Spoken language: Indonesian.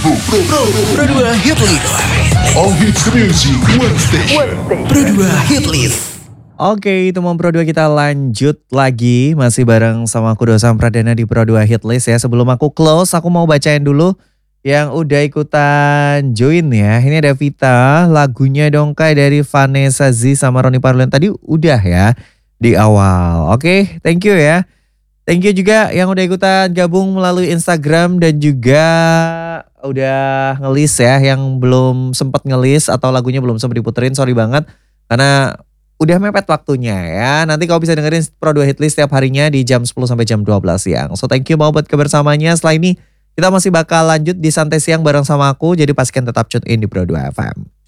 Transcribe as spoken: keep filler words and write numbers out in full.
Pro, Pro, Pro, Pro dua Hit List. All hits the music, one station. Pro dua Hit List. Oke, teman Pro dua kita lanjut lagi. Masih bareng sama aku Dosam Pradana di Pro dua Hit List ya. Sebelum aku close, aku mau bacain dulu yang udah ikutan join ya. Ini ada Vita, lagunya Dongkai dari Vanessa Z sama Roni Parlen. Tadi udah ya di awal. Oke, thank you ya. Thank you juga yang udah ikutan gabung melalui Instagram dan juga udah ngelis ya. Yang belum sempat ngelis atau lagunya belum sempat diputerin, sorry banget. Karena udah mepet waktunya ya. Nanti kau bisa dengerin Pro dua Hit List setiap harinya di jam sepuluh sampai jam dua belas siang. So thank you mau buat kebersamanya. Setelah ini kita masih bakal lanjut di Santai Siang bareng sama aku. Jadi pastikan tetap tune in di Pro dua F M.